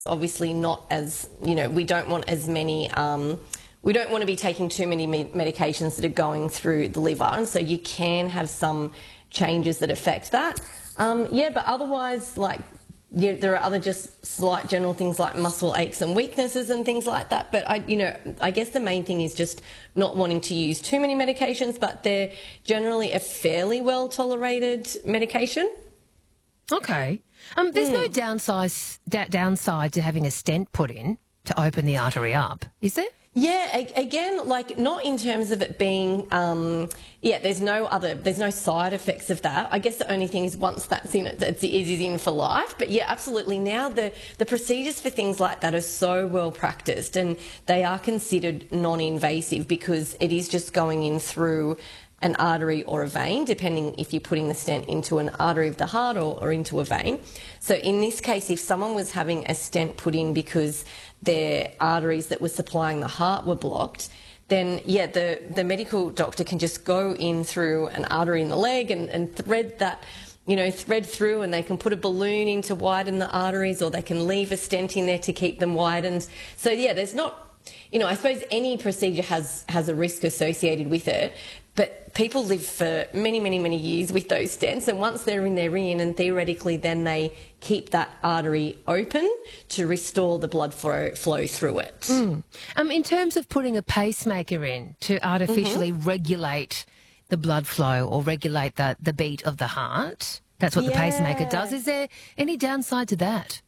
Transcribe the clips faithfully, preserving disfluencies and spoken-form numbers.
obviously not as, you know, we don't want as many, um, we don't want to be taking too many me- medications that are going through the liver, and so you can have some changes that affect that. Um, yeah, but otherwise, like, yeah, there are other just slight general things like muscle aches and weaknesses and things like that. But I, you know, I guess the main thing is just not wanting to use too many medications, but they're generally a fairly well tolerated medication. Okay. Um, there's Mm. no downside, da- downside to having a stent put in to open the artery up, is there? Yeah, a- again, like not in terms of it being, um, yeah, there's no other, there's no side effects of that. I guess the only thing is once that's in it, it's, it is in for life. But yeah, absolutely. Now the, the procedures for things like that are so well practiced, and they are considered non-invasive because it is just going in through an artery or a vein, depending if you're putting the stent into an artery of the heart or, or into a vein. So in this case, if someone was having a stent put in because their arteries that were supplying the heart were blocked, then yeah, the, the medical doctor can just go in through an artery in the leg and, and thread that, you know, thread through, and they can put a balloon in to widen the arteries, or they can leave a stent in there to keep them widened. So yeah, there's not, you know, I suppose any procedure has, has a risk associated with it, but people live for many, many, many years with those stents, and once they're in, they're in, and theoretically then they keep that artery open to restore the blood flow, flow through it. Mm. Um, in terms of putting a pacemaker in to artificially mm-hmm. regulate the blood flow or regulate the, the beat of the heart, that's what yeah. the pacemaker does. Is there any downside to that?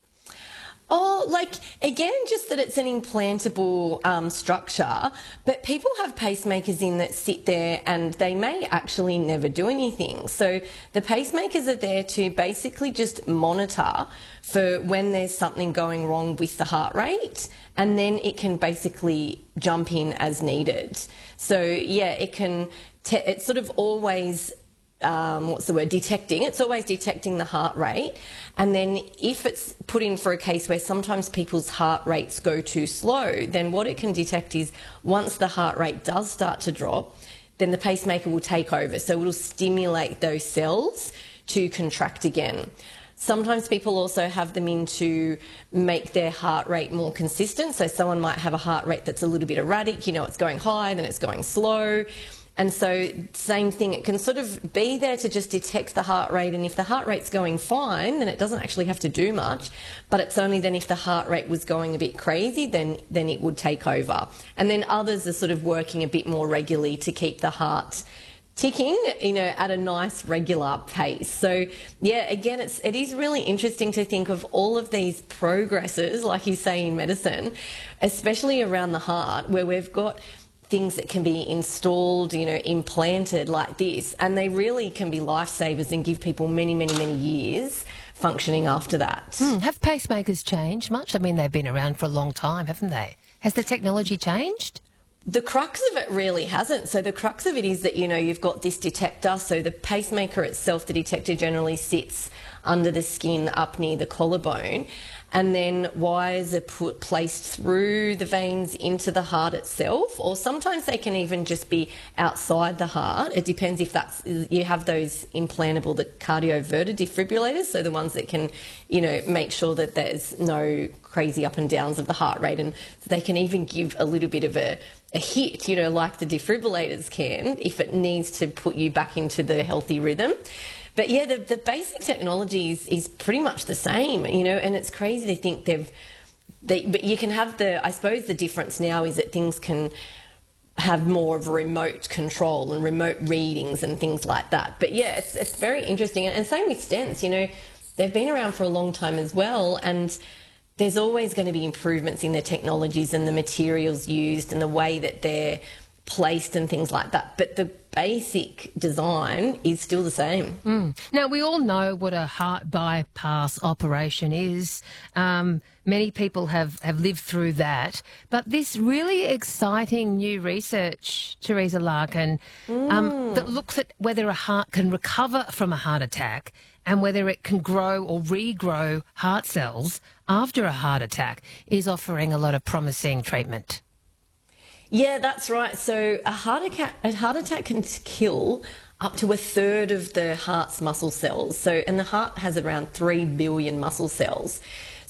Oh, like, again, just that it's an implantable um, structure, but people have pacemakers in that sit there and they may actually never do anything. So the pacemakers are there to basically just monitor for when there's something going wrong with the heart rate, and then it can basically jump in as needed. So, yeah, it can, te- it's sort of always... Um, what's the word, detecting. It's always detecting the heart rate. And then if it's put in for a case where sometimes people's heart rates go too slow, then what it can detect is once the heart rate does start to drop, then the pacemaker will take over. So it'll stimulate those cells to contract again. Sometimes people also have them in to make their heart rate more consistent. So someone might have a heart rate that's a little bit erratic, you know, it's going high, then it's going slow. And so, same thing, it can sort of be there to just detect the heart rate, and if the heart rate's going fine, then it doesn't actually have to do much, but it's only then if the heart rate was going a bit crazy, then, then it would take over. And then others are sort of working a bit more regularly to keep the heart ticking, you know, at a nice regular pace. So, yeah, again, it's, it is really interesting to think of all of these progresses, like you say, in medicine, especially around the heart, where we've got things that can be installed, you know, implanted like this, and they really can be lifesavers and give people many, many, many years functioning after that. Mm, have pacemakers changed much? I mean, they've been around for a long time, haven't they? Has the technology changed? The crux of it really hasn't. So the crux of it is that, you know, you've got this detector. So the pacemaker itself, the detector generally sits under the skin up near the collarbone, and then wires are put placed through the veins into the heart itself, or sometimes they can even just be outside the heart. It depends if that's, you have those implantable, the cardioverter defibrillators, so the ones that can, you know, make sure that there's no crazy up and downs of the heart rate, and they can even give a little bit of a, a hit, you know, like the defibrillators can, if it needs to put you back into the healthy rhythm. But yeah, the, the basic technology is, is pretty much the same, you know, and it's crazy to think they've, they, but you can have the, I suppose the difference now is that things can have more of a remote control and remote readings and things like that. But yeah, it's, it's very interesting. And same with stents, you know, they've been around for a long time as well, and there's always going to be improvements in the technologies and the materials used and the way that they're placed and things like that, but the basic design is still the same. Mm. Now, we all know what a heart bypass operation is. Um, many people have, have lived through that, but this really exciting new research, Teresa Larkin, mm. um, that looks at whether a heart can recover from a heart attack and whether it can grow or regrow heart cells after a heart attack, is offering a lot of promising treatment. Yeah, that's right. So a heart attack, a heart attack can kill up to a third of the heart's muscle cells. So, and the heart has around three billion muscle cells.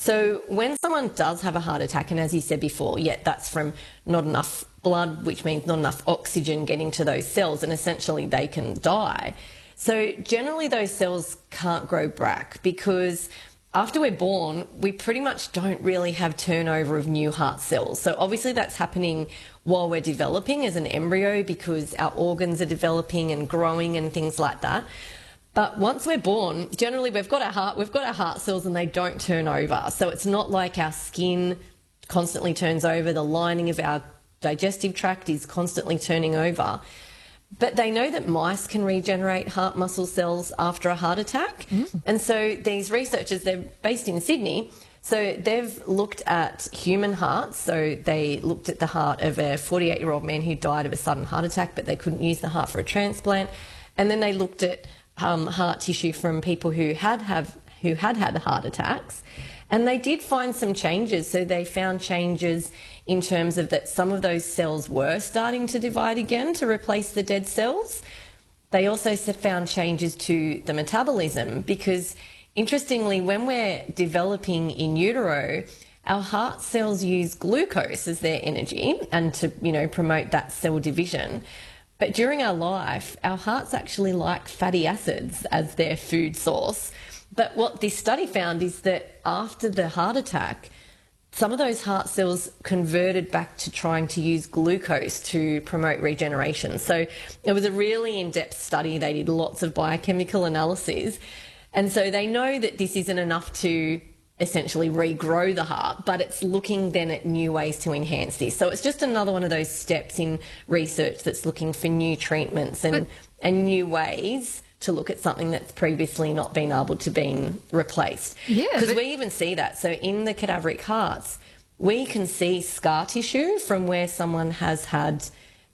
So when someone does have a heart attack, and as you said before, yeah, that's from not enough blood, which means not enough oxygen getting to those cells, and essentially they can die. So generally those cells can't grow back because after we're born, we pretty much don't really have turnover of new heart cells. So obviously that's happening while we're developing as an embryo because our organs are developing and growing and things like that. But once we're born, generally we've got our heart, we've got our heart cells and they don't turn over. So it's not like our skin constantly turns over, the lining of our digestive tract is constantly turning over. But they know that mice can regenerate heart muscle cells after a heart attack. Mm. And so these researchers, they're based in Sydney, so they've looked at human hearts. So they looked at the heart of a forty-eight-year-old man who died of a sudden heart attack, but they couldn't use the heart for a transplant. And then they looked at um, heart tissue from people who had, have, who had had heart attacks. And they did find some changes. So they found changes in terms of that some of those cells were starting to divide again to replace the dead cells. They also found changes to the metabolism because, interestingly, when we're developing in utero, our heart cells use glucose as their energy and to, you know, promote that cell division. But during our life, our hearts actually like fatty acids as their food source. But what this study found is that after the heart attack, some of those heart cells converted back to trying to use glucose to promote regeneration. So it was a really in-depth study. They did lots of biochemical analyses. And so they know that this isn't enough to essentially regrow the heart, but it's looking then at new ways to enhance this. So it's just another one of those steps in research that's looking for new treatments and, and new ways to look at something that's previously not been able to be replaced. Yeah. Because but... we even see that. So in the cadaveric hearts, we can see scar tissue from where someone has had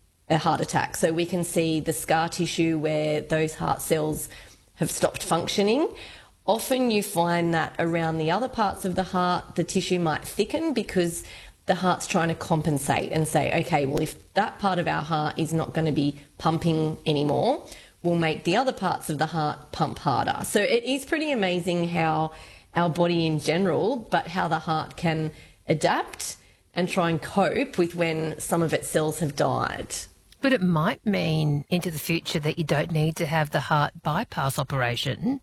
a heart attack. So we can see the scar tissue where those heart cells have stopped functioning. Often you find that around the other parts of the heart, the tissue might thicken because the heart's trying to compensate and say, okay, well, if that part of our heart is not going to be pumping anymore, will make the other parts of the heart pump harder. So it is pretty amazing how our body in general, but how the heart can adapt and try and cope with when some of its cells have died. But it might mean into the future that you don't need to have the heart bypass operation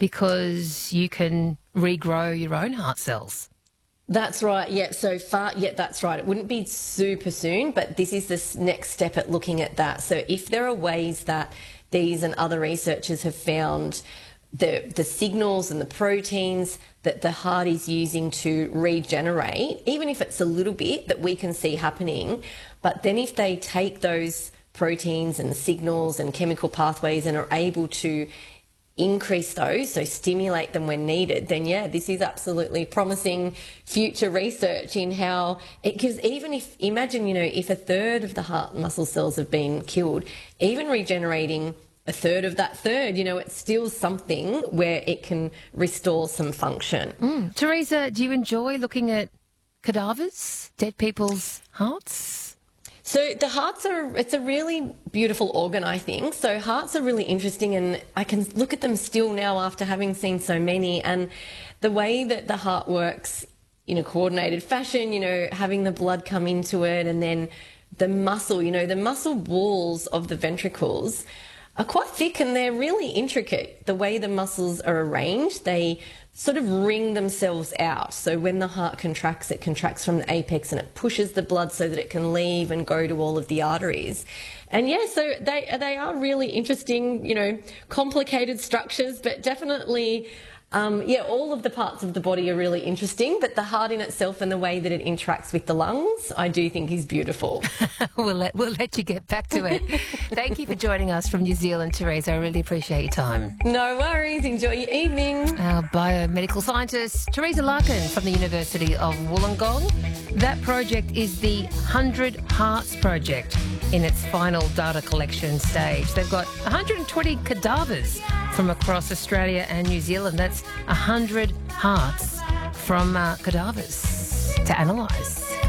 because you can regrow your own heart cells. That's right, yeah, so far, yeah, that's right. It wouldn't be super soon, but this is the next step at looking at that. So if there are ways that these and other researchers have found the, the signals and the proteins that the heart is using to regenerate, even if it's a little bit that we can see happening, but then if they take those proteins and signals and chemical pathways and are able to increase those, so stimulate them when needed, then yeah, this is absolutely promising future research in how it gives, even if, imagine, you know, if a third of the heart muscle cells have been killed, even regenerating a third of that third, you know, it's still something where it can restore some function. Mm. Teresa, do you enjoy looking at cadavers, dead people's hearts? So the hearts are, it's a really beautiful organ, I think. So hearts are really interesting and I can look at them still now after having seen so many, and the way that the heart works in a coordinated fashion, you know, having the blood come into it and then the muscle, you know, the muscle walls of the ventricles are quite thick and they're really intricate. The way the muscles are arranged, they sort of wring themselves out. So when the heart contracts, it contracts from the apex and it pushes the blood so that it can leave and go to all of the arteries. And yeah, so they they are really interesting, you know, complicated structures, but definitely, um, yeah, all of the parts of the body are really interesting, but the heart in itself and the way that it interacts with the lungs, I do think is beautiful. we'll, let, we'll let you get back to it. Thank you for joining us from New Zealand, Teresa. I really appreciate your time. No worries. Enjoy your evening. Our biomedical scientist, Teresa Larkin from the University of Wollongong. That project is the one hundred Hearts Project in its final data collection stage. They've got one hundred twenty cadavers from across Australia and New Zealand. That's one hundred hearts from uh, cadavers to analyse.